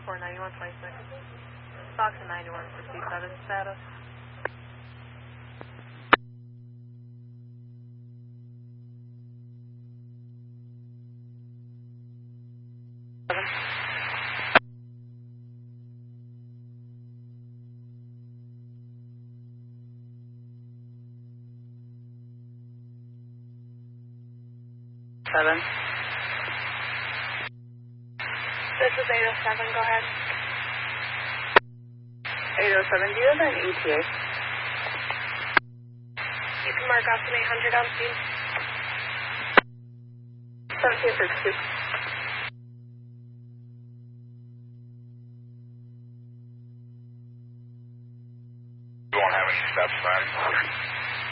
49126. Fox and 91 for C7 status. Seven. This is 807, go ahead. 807, do you have an ETA? You can mark off to 800 on scene. 1762. You won't have any steps, man.